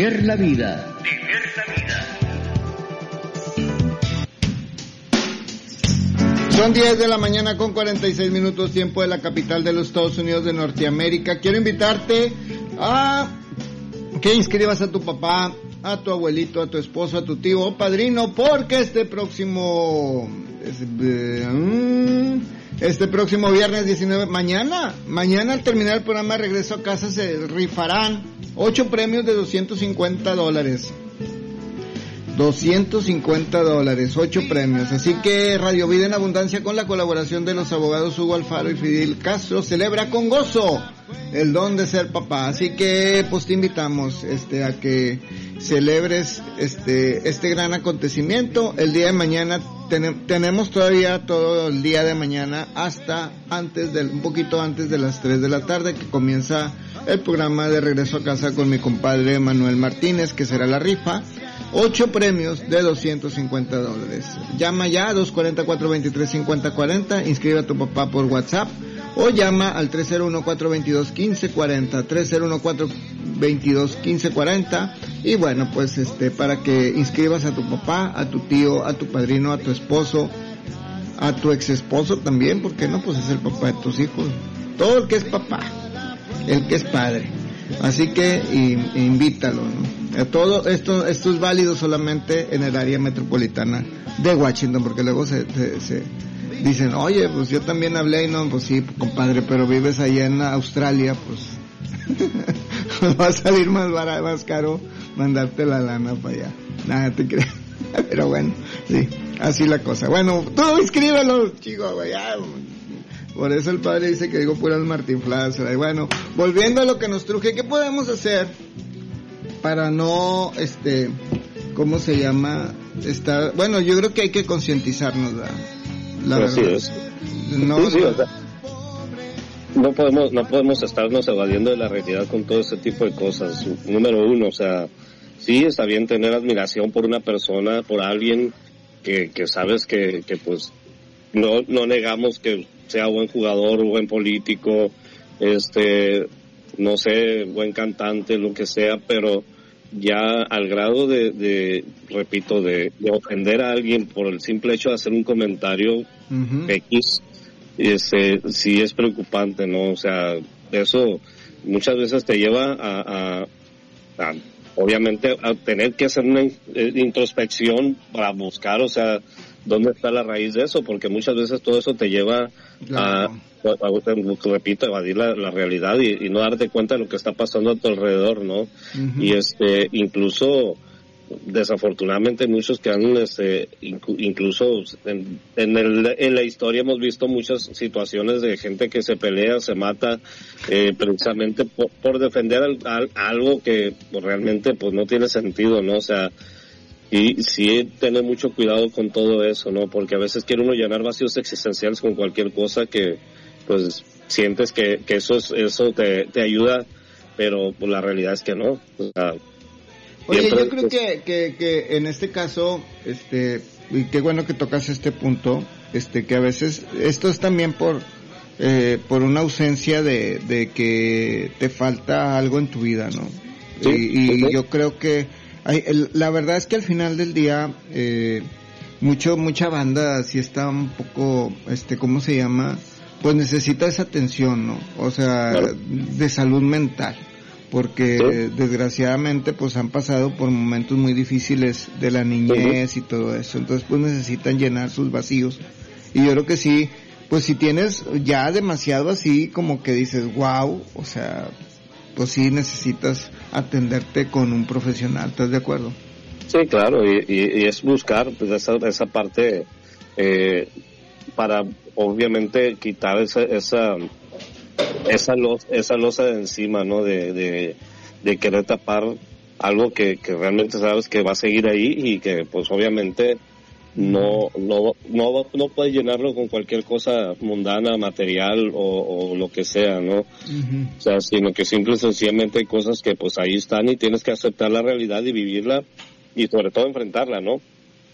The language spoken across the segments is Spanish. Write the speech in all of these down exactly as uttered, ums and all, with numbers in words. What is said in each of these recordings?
ver la vida. De ver la vida. Son diez de la mañana con cuarenta y seis minutos, tiempo de la capital de los Estados Unidos de Norteamérica. Quiero invitarte a que inscribas a tu papá, a tu abuelito, a tu esposo, a tu tío o padrino, porque este próximo este próximo viernes diecinueve, mañana, mañana al terminar el programa Regreso a Casa se rifarán ocho premios de doscientos cincuenta dólares. doscientos cincuenta dólares, ocho premios. Así que Radio Vida en Abundancia, con la colaboración de los abogados Hugo Alfaro y Fidel Castro, celebra con gozo el don de ser papá. Así que pues te invitamos este a que celebres este este gran acontecimiento el día de mañana. Ten, tenemos todavía todo el día de mañana hasta antes del un poquito antes de las tres de la tarde, que comienza el programa de Regreso a Casa con mi compadre Manuel Martínez, que será la rifa. Ocho premios de doscientos cincuenta dólares. Llama ya a dos cuatro cuatro, veintitrés cincuenta cuarenta, inscribe a tu papá por WhatsApp o llama al tres cero uno, cuatro veintidós, quince cuarenta, tres cero uno, cuatro veintidós, quince cuarenta, y bueno, pues este para que inscribas a tu papá, a tu tío, a tu padrino, a tu esposo, a tu ex esposo también, porque no, pues es el papá de tus hijos, todo el que es papá, el que es padre. Así que y, invítalo, ¿no? Todo esto esto es válido solamente en el área metropolitana de Washington, porque luego se, se, se dicen, oye, pues yo también hablé, y no, pues sí, compadre, pero vives allá en Australia, pues va a salir más barato, más caro mandarte la lana para allá. Nada, te crees. Pero bueno, sí, así la cosa. Bueno, tú inscríbelo, chicos, ya. Por eso el padre dice que digo puras martinfladas. Y bueno, volviendo a lo que nos truje, ¿qué podemos hacer para no, este, ¿cómo se llama? Estar, bueno, yo creo que hay que concientizarnos, la, la verdad. Así es. No, sí, sí, no, o sea, no podemos, no podemos estarnos evadiendo de la realidad con todo este tipo de cosas. Número uno, o sea, sí está bien tener admiración por una persona, por alguien que, que sabes que, que pues, no, no negamos que sea buen jugador, buen político, este, no sé, buen cantante, lo que sea, pero ya al grado de, de repito, de, de ofender a alguien por el simple hecho de hacer un comentario uh-huh. X, ese, sí es preocupante, ¿no? O sea, eso muchas veces te lleva a, a, a obviamente, a tener que hacer una introspección para buscar, o sea, dónde está la raíz de eso, porque muchas veces todo eso te lleva claro. a, a, a, repito, evadir la, la realidad y, y no darte cuenta de lo que está pasando a tu alrededor, ¿no? Uh-huh. Y este, incluso, desafortunadamente, muchos que han, este, inc- incluso en, en, el, en la historia hemos visto muchas situaciones de gente que se pelea, se mata, eh, precisamente por, por defender al, al, algo que pues, realmente pues no tiene sentido, ¿no? O sea, y sí tener mucho cuidado con todo eso, ¿no? Porque a veces quiere uno llenar vacíos existenciales con cualquier cosa que, pues, sientes que, que eso es, eso te, te ayuda, pero pues, la realidad es que no. O sea, oye, siempre, yo creo pues, que, que, que en este caso, este, y qué bueno que tocas este punto, este, que a veces, esto es también por, eh, por una ausencia de, de que te falta algo en tu vida, ¿no? Sí, y, y sí. Yo creo que, Ay, el, la verdad es que al final del día eh, mucho mucha banda sí está un poco este ¿cómo se llama? Pues necesita esa atención, ¿no? O sea, claro. de salud mental, porque sí. desgraciadamente pues han pasado por momentos muy difíciles de la niñez sí. y todo eso, entonces pues necesitan llenar sus vacíos. Y yo creo que sí, pues si tienes ya demasiado así como que dices, wow, o sea, pues sí necesitas atenderte con un profesional, ¿estás de acuerdo? Sí, claro, y, y, y es buscar pues, esa, esa parte eh, para obviamente quitar esa esa esa losa, esa losa de encima, ¿no? De, de, de querer tapar algo que, que realmente sabes que va a seguir ahí y que pues obviamente no no no no puedes llenarlo con cualquier cosa mundana, material o, o lo que sea, ¿no? Uh-huh. O sea, sino que simple y sencillamente hay cosas que pues ahí están y tienes que aceptar la realidad y vivirla y sobre todo enfrentarla, ¿no?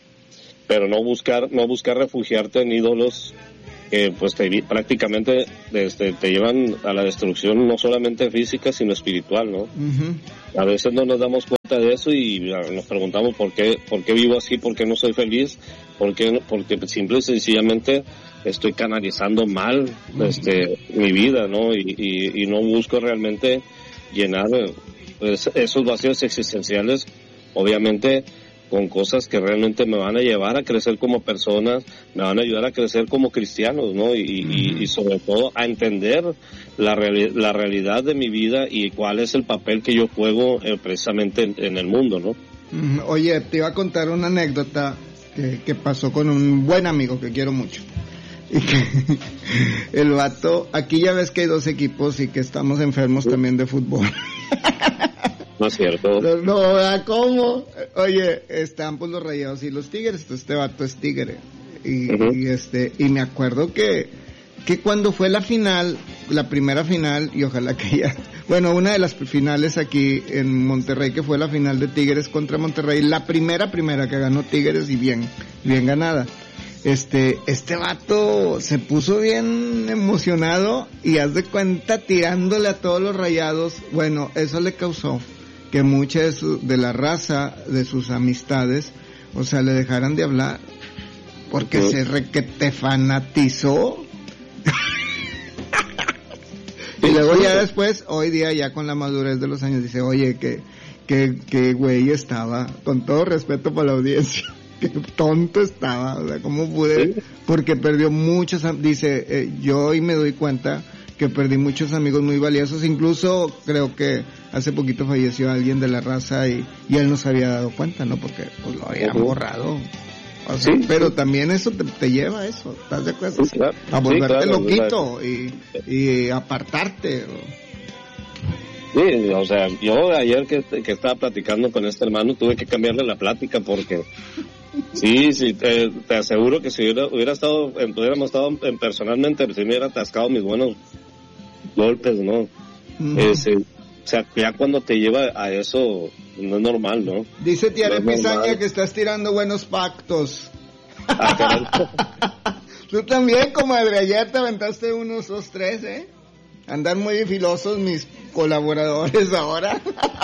Pero no buscar no buscar refugiarte en ídolos que pues te, prácticamente este, te llevan a la destrucción no solamente física sino espiritual, ¿no? Uh-huh. a veces no nos damos cuenta de eso y nos preguntamos por qué, por qué vivo así, por qué no soy feliz, por qué, porque simple y sencillamente estoy canalizando mal este mi vida, ¿no? Y, y, y no busco realmente llenar pues, esos vacíos existenciales, obviamente con cosas que realmente me van a llevar a crecer como personas, me van a ayudar a crecer como cristianos, ¿no? Y, y, y sobre todo a entender la, reali- la realidad de mi vida y cuál es el papel que yo juego eh, precisamente en, en el mundo, ¿no? Oye, te iba a contar una anécdota que, que pasó con un buen amigo que quiero mucho. Y que el vato, aquí ya ves que hay dos equipos y que estamos enfermos uh. también de fútbol. No es cierto. No, no, ¿cómo? Oye, están pues los Rayados y los Tigres, pues este vato es tigre. Y, uh-huh. y este, y me acuerdo que, que cuando fue la final, la primera final, y ojalá que ya, bueno, una de las finales aquí en Monterrey, que fue la final de Tigres contra Monterrey, la primera, primera que ganó Tigres y bien, bien ganada. Este, este vato se puso bien emocionado y haz de cuenta tirándole a todos los Rayados. Bueno, eso le causó que mucha de, su, de la raza, de sus amistades, o sea, le dejaran de hablar, porque ¿sí? se requete fanatizó. Y luego ya después, hoy día ya con la madurez de los años, dice, oye, que, que, que güey estaba, con todo respeto para la audiencia, que tonto estaba, o sea, ¿cómo pude? ¿Sí? Porque perdió muchos, dice, eh, yo hoy me doy cuenta que perdí muchos amigos muy valiosos, incluso creo que hace poquito falleció alguien de la raza y, y él no se había dado cuenta, ¿no? Porque pues lo habían uh-huh. borrado. O sea, sí, pero sí. también eso te, te lleva a eso, ¿estás de acuerdo? Sí, claro. A volverte sí, claro, loquito y, y apartarte. Sí, o sea, yo ayer que, que estaba platicando con este hermano tuve que cambiarle la plática porque sí, sí, te, te aseguro que si hubiera, hubiera estado, hubiéramos estado en, personalmente, si me hubiera atascado mis buenos golpes, ¿no? Uh-huh. Ese, o sea, ya cuando te lleva a eso, no es normal, ¿no? Dice Tiare no Pizaña que estás tirando buenos pactos. Ah, tú también, comadre, ayer te aventaste unos dos, tres, ¿eh? Andan muy filosos mis colaboradores ahora.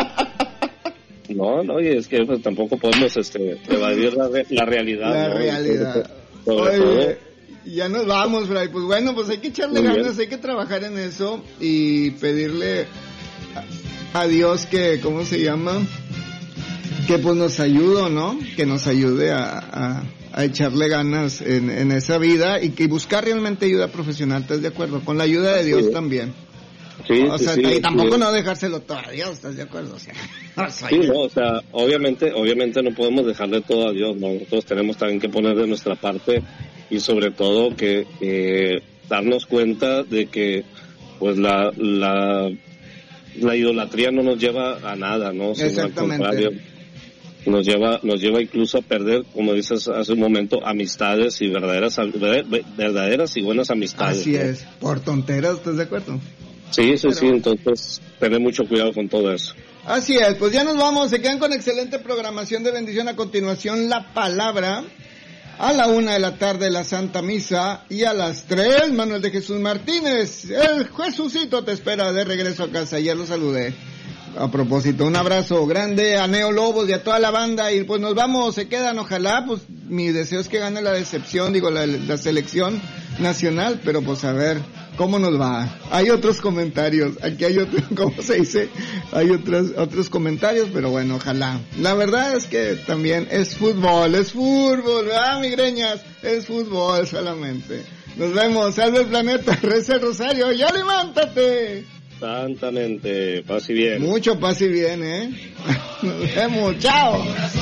No, no, y es que pues, tampoco podemos este, evadir la, la realidad. La ¿no? realidad. Sobre Oye, todo. Ya nos vamos, Fray. Pues bueno, pues hay que echarle muy ganas, bien. Hay que trabajar en eso y pedirle a, a Dios que, ¿cómo se llama? Que pues nos ayude, ¿no? Que nos ayude a, a, a echarle ganas en, en esa vida y que buscar realmente ayuda profesional, ¿estás de acuerdo? Con la ayuda de Dios sí. también. Sí, o sea, sí, y sí, tampoco sí. no dejárselo todo a Dios, ¿estás de acuerdo? O sea, no sí, no, o sea, obviamente, obviamente no podemos dejarle todo a Dios, ¿no? Nosotros tenemos también que poner de nuestra parte y sobre todo que eh, darnos cuenta de que pues la la la idolatría no nos lleva a nada, ¿no? Sino exactamente. Al contrario, nos lleva nos lleva incluso a perder, como dices hace un momento, amistades y verdaderas verdaderas y buenas amistades. Así ¿no? es, por tonteras, ¿estás de acuerdo? Sí, sí, Pero... sí, entonces tener mucho cuidado con todo eso. Así es, pues ya nos vamos, se quedan con excelente programación de bendición. A continuación la palabra, a la una de la tarde la Santa Misa y a las tres Manuel de Jesús Martínez. El Jesucito te espera de regreso a casa, ya lo saludé. A propósito, un abrazo grande a Neo Lobos y a toda la banda y pues nos vamos, se quedan, ojalá, pues mi deseo es que gane la decepción, digo la, la selección nacional, pero pues a ver cómo nos va. Hay otros comentarios, aquí hay otros, ¿cómo se dice? Hay otros, otros comentarios, pero bueno, ojalá. La verdad es que también es fútbol, es fútbol, ¿verdad, migreñas? Es fútbol solamente. Nos vemos, salve el planeta, reza el rosario, ya levántate. Santamente, paz y bien. Mucho paz y bien, ¿eh? Nos vemos, chao.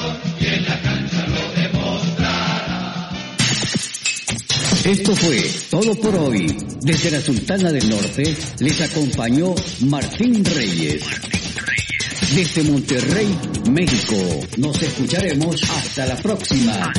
Esto fue todo por hoy. Desde la Sultana del Norte les acompañó Martín Reyes. Desde Monterrey, México. Nos escucharemos hasta la próxima.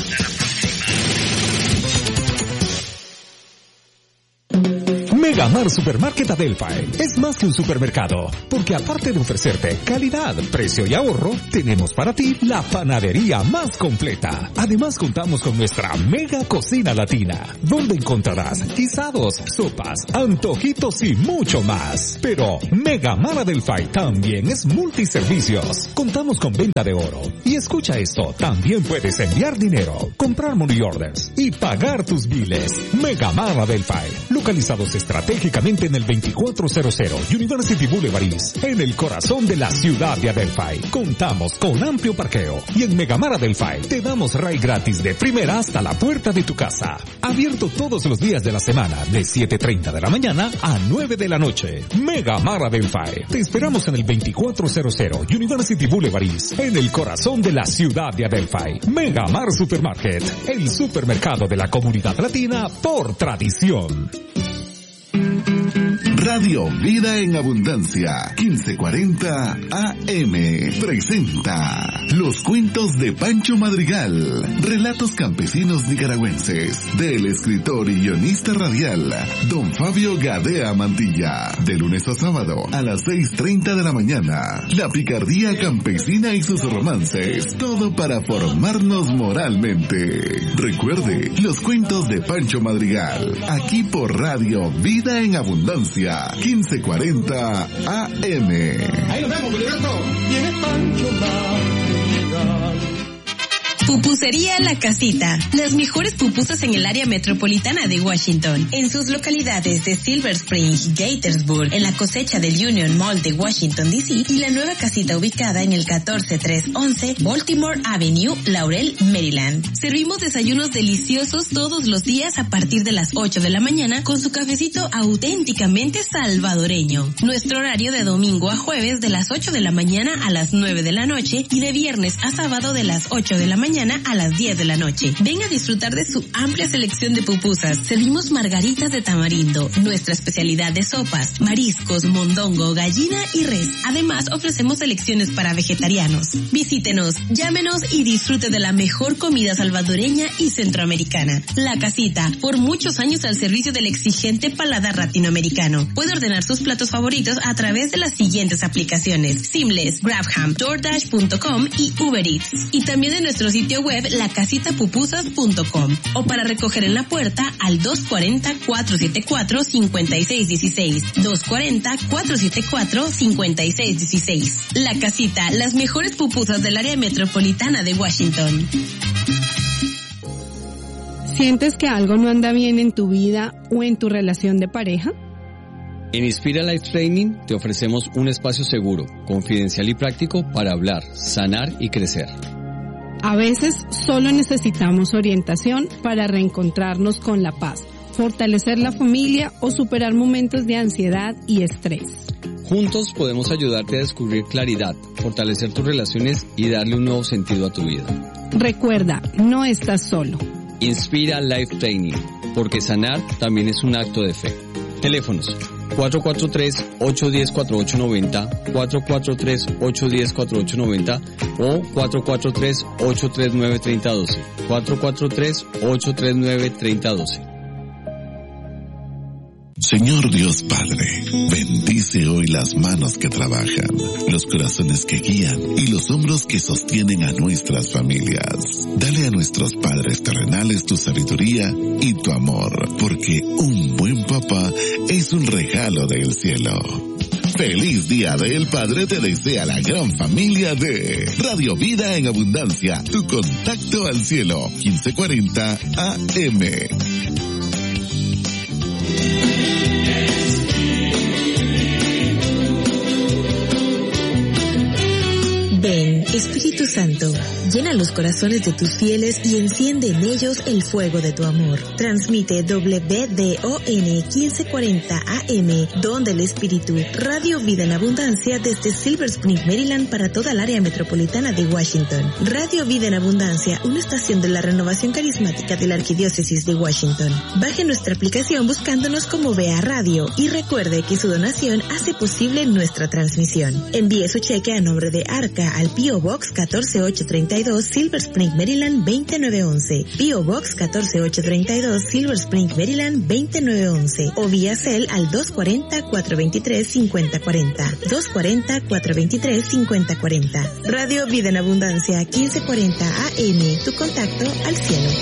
Megamar Supermarket Adelphi es más que un supermercado, porque aparte de ofrecerte calidad, precio y ahorro, tenemos para ti la panadería más completa. Además contamos con nuestra mega cocina latina, donde encontrarás guisados, sopas, antojitos y mucho más. Pero Megamar Adelphi también es multiservicios. Contamos con venta de oro. Y escucha esto, también puedes enviar dinero, comprar money orders y pagar tus biles. Megamar Adelphi, localizados estratégicamente en el veinticuatro cero cero University Boulevard East, en el corazón de la ciudad de Adelphi. Contamos con amplio parqueo y en Megamar Adelphi te damos ride gratis de primera hasta la puerta de tu casa. Abierto todos los días de la semana de siete y media de la mañana a nueve de la noche. Megamar Adelphi. Te esperamos en el veinticuatro cero cero University Boulevard East, en el corazón de la ciudad de Adelphi. Megamar Supermarket, el supermercado de la comunidad latina por tradición. Radio Vida en Abundancia, quince cuarenta A M, presenta Los Cuentos de Pancho Madrigal, relatos campesinos nicaragüenses, del escritor y guionista radial, don Fabio Gadea Mantilla, de lunes a sábado a las seis y media de la mañana. La picardía campesina y sus romances, todo para formarnos moralmente. Recuerde, Los Cuentos de Pancho Madrigal, aquí por Radio Vida en Abundancia, quince cuarenta A M. Ahí nos vemos, Gilberto. Viene Pancho Madrigal. Pupusería La Casita. Las mejores pupusas en el área metropolitana de Washington. En sus localidades de Silver Spring, Gaithersburg, en la cosecha del Union Mall de Washington, D C y la nueva casita ubicada en el catorce trescientos once Baltimore Avenue, Laurel, Maryland. Servimos desayunos deliciosos todos los días a partir de las ocho de la mañana con su cafecito auténticamente salvadoreño. Nuestro horario de domingo a jueves de las ocho de la mañana a las nueve de la noche y de viernes a sábado de las ocho de la mañana a las diez de la noche. Ven a disfrutar de su amplia selección de pupusas. Servimos margaritas de tamarindo, nuestra especialidad de sopas, mariscos, mondongo, gallina y res. Además, ofrecemos selecciones para vegetarianos. Visítenos, llámenos y disfrute de la mejor comida salvadoreña y centroamericana. La Casita, por muchos años al servicio del exigente paladar latinoamericano. Puede ordenar sus platos favoritos a través de las siguientes aplicaciones: Seamless, Grabham, DoorDash punto com y Uber Eats. Y también en nuestro sitio web la casita pupusas punto com o para recoger en la puerta al dos cuatro cero, cuatro siete cuatro, cinco seis uno seis, dos cuatro cero, cuatro siete cuatro, cinco seis uno seis. La Casita, las mejores pupusas del área metropolitana de Washington. ¿Sientes que algo no anda bien en tu vida o en tu relación de pareja? En Inspira Life Training te ofrecemos un espacio seguro, confidencial y práctico para hablar, sanar y crecer. A veces solo necesitamos orientación para reencontrarnos con la paz, fortalecer la familia o superar momentos de ansiedad y estrés. Juntos podemos ayudarte a descubrir claridad, fortalecer tus relaciones y darle un nuevo sentido a tu vida. Recuerda, no estás solo. Inspira Life Training, porque sanar también es un acto de fe. Teléfonos: cuatro cuatro tres, ocho uno cero, cuatro ocho nueve cero, cuatro cuatro tres, ocho uno cero, cuatro ocho nueve cero o cuatro cuatro tres, ocho tres nueve, tres cero uno dos, cuatro cuatro tres, ocho tres nueve, tres cero uno dos. Señor Dios Padre, bendice hoy las manos que trabajan, los corazones que guían y los hombros que sostienen a nuestras familias. Dale a nuestros padres terrenales tu sabiduría y tu amor, porque un buen papá es un regalo del cielo. Feliz Día del Padre te desea la gran familia de Radio Vida en Abundancia, tu contacto al cielo, quince cuarenta A M. Ven, Espíritu Santo, llena los corazones de tus fieles y enciende en ellos el fuego de tu amor. Transmite W D O N quince cuarenta A M, Don del Espíritu, Radio Vida en Abundancia desde Silver Spring, Maryland para toda el área metropolitana de Washington. Radio Vida en Abundancia, una estación de la renovación carismática de la Arquidiócesis de Washington. Baje nuestra aplicación buscándonos como Vea Radio y recuerde que su donación hace posible nuestra transmisión. Envíe su cheque a nombre de Arca al P O Box Box catorce mil ochocientos treinta y dos, Silver Spring, Maryland veinte mil novecientos once. P O Box catorce mil ochocientos treinta y dos, Silver Spring, Maryland veinte mil novecientos once. O vía Cel al dos cuarenta, cuatrocientos veintitrés, cincuenta cuarenta. dos cuarenta, cuatrocientos veintitrés, cincuenta cuarenta. Radio Vida en Abundancia, quince cuarenta A M. Tu contacto al cielo.